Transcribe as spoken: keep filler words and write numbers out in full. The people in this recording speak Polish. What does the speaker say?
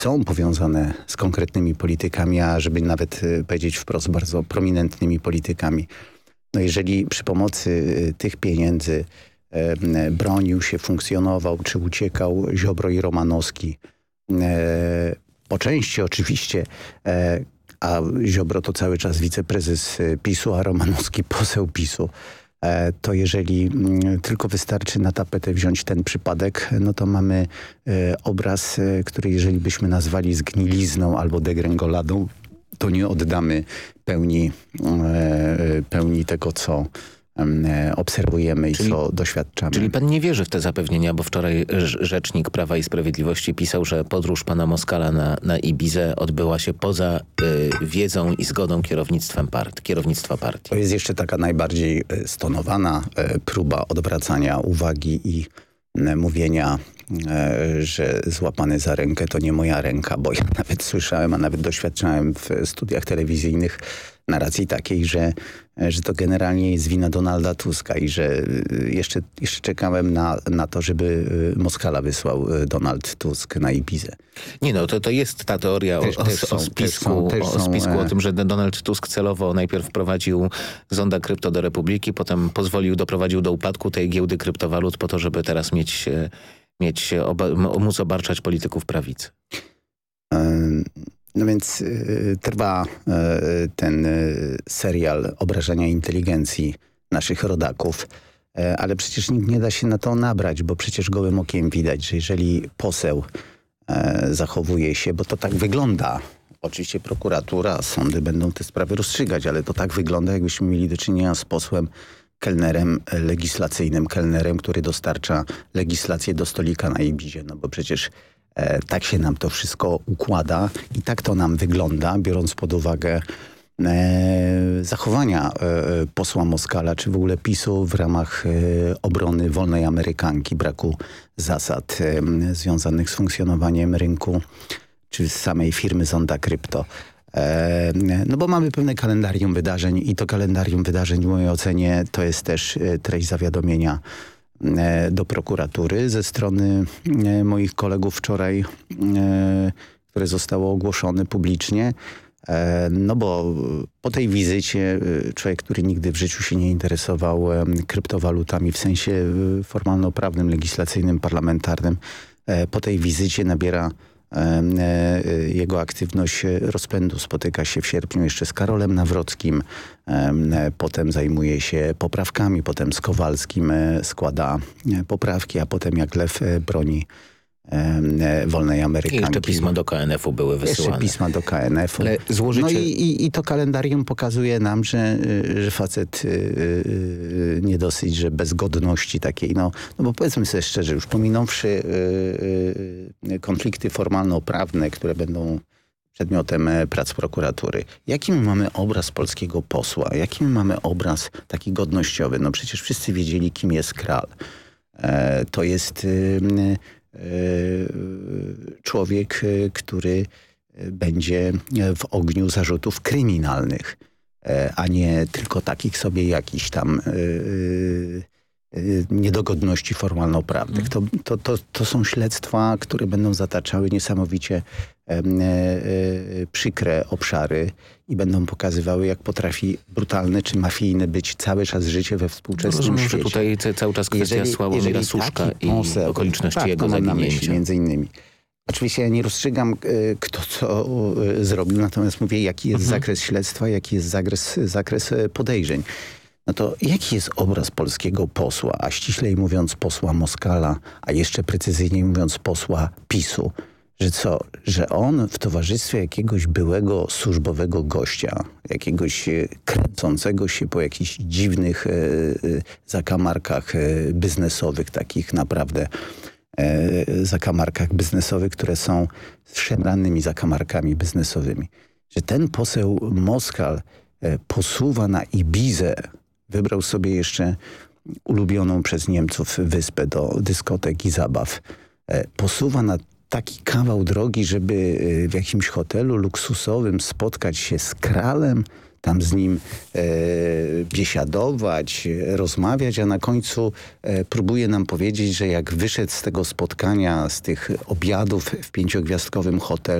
są powiązane z konkretnymi politykami, a żeby nawet powiedzieć wprost, bardzo prominentnymi politykami. No jeżeli przy pomocy tych pieniędzy e, bronił się, funkcjonował, czy uciekał Ziobro i Romanowski, e, po części oczywiście, e, a Ziobro to cały czas wiceprezes PiSu, a Romanowski poseł PiSu, e, to jeżeli m, tylko wystarczy na tapetę wziąć ten przypadek, no to mamy e, obraz, e, który jeżeli byśmy nazwali zgnilizną albo degrengoladą, to nie oddamy pełni, e, pełni tego, co e, obserwujemy czyli, i co doświadczamy. Czyli pan nie wierzy w te zapewnienia, bo wczoraj rzecznik Prawa i Sprawiedliwości pisał, że podróż pana Moskala na, na Ibizę odbyła się poza y, wiedzą i zgodą kierownictwem part, kierownictwa partii. To jest jeszcze taka najbardziej stonowana e, próba odwracania uwagi i e, mówienia, że złapany za rękę to nie moja ręka, bo ja nawet słyszałem, a nawet doświadczałem w studiach telewizyjnych narracji takiej, że, że to generalnie jest wina Donalda Tuska i że jeszcze, jeszcze czekałem na, na to, żeby Moskala wysłał Donald Tusk na Ibizę. Nie no, to, to jest ta teoria też, o, też są, o, spisku, są, też o spisku, są, o tym, że Donald Tusk celowo najpierw wprowadził zonda krypto do Republiki, potem pozwolił, doprowadził do upadku tej giełdy kryptowalut po to, żeby teraz mieć... mieć, oba, móc obarczać polityków prawicy. No więc y, trwa y, ten y, serial obrażania inteligencji naszych rodaków, y, ale przecież nikt nie da się na to nabrać, bo przecież gołym okiem widać, że jeżeli poseł y, zachowuje się, bo to tak wygląda, oczywiście prokuratura, sądy będą te sprawy rozstrzygać, ale to tak wygląda, jakbyśmy mieli do czynienia z posłem kelnerem legislacyjnym, kelnerem, który dostarcza legislację do stolika na Ibizie, no bo przecież e, tak się nam to wszystko układa i tak to nam wygląda, biorąc pod uwagę e, zachowania e, posła Moskala, czy w ogóle PiSu w ramach e, obrony wolnej Amerykanki, braku zasad e, związanych z funkcjonowaniem rynku, czy z samej firmy Zonda Krypto. No bo mamy pewne kalendarium wydarzeń i to kalendarium wydarzeń w mojej ocenie to jest też treść zawiadomienia do prokuratury ze strony moich kolegów wczoraj, które zostało ogłoszone publicznie. No bo po tej wizycie człowiek, który nigdy w życiu się nie interesował kryptowalutami w sensie formalno-prawnym, legislacyjnym, parlamentarnym, po tej wizycie nabiera jego aktywność rozpędu. Spotyka się w sierpniu jeszcze z Karolem Nawrockim, potem zajmuje się poprawkami, potem z Kowalskim składa poprawki, a potem jak lew broni wolnej Amerykanki. I jeszcze pisma do K N F u były wysyłane. Jeszcze pisma do K N F u. Ale złożycie... No i, i, i to kalendarium pokazuje nam, że, że facet yy, nie dosyć, że bez godności takiej, no, no bo powiedzmy sobie szczerze, już pominąwszy yy, yy, konflikty formalno-prawne, które będą przedmiotem prac prokuratury. Jaki my mamy obraz polskiego posła? Jaki my mamy obraz taki godnościowy? No przecież wszyscy wiedzieli, kim jest Kral. E, to jest... Yy, człowiek, który będzie w ogniu zarzutów kryminalnych, a nie tylko takich sobie jakichś tam niedogodności formalno-prawnych. To, to, to, to są śledztwa, które będą zataczały niesamowicie przykre obszary i będą pokazywały, jak potrafi brutalne czy mafijne być cały czas życie we współczesnym Rozumiem, świecie. że tutaj cały czas kwestia jeżeli, Sławomira Suszka i poseł, okoliczności tak, jego zaginięcia. Między innymi. Oczywiście ja nie rozstrzygam, kto co zrobił, natomiast mówię, jaki jest mhm. zakres śledztwa, jaki jest zakres, zakres podejrzeń. No to jaki jest obraz polskiego posła, a ściślej mówiąc posła Moskala, a jeszcze precyzyjniej mówiąc posła PiSu, że co, że on w towarzystwie jakiegoś byłego służbowego gościa, jakiegoś kręcącego się po jakichś dziwnych e, zakamarkach e, biznesowych, takich naprawdę e, zakamarkach biznesowych, które są szemranymi zakamarkami biznesowymi, że ten poseł Moskal e, posuwa na Ibizę, wybrał sobie jeszcze ulubioną przez Niemców wyspę do dyskotek i zabaw, e, posuwa na taki kawał drogi, żeby w jakimś hotelu luksusowym spotkać się z Kralem, tam z nim e, biesiadować, rozmawiać, a na końcu e, próbuje nam powiedzieć, że jak wyszedł z tego spotkania, z tych obiadów w pięciogwiazdkowym hotelu,